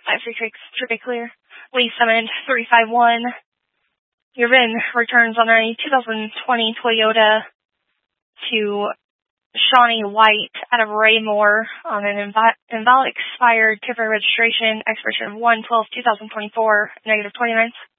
536, should be clear. Lee Summond, 351. Your VIN returns on a 2020 Toyota to Shawnee White out of Raymore on an invalid expired temporary registration, expiration of 1/12/2024, -29.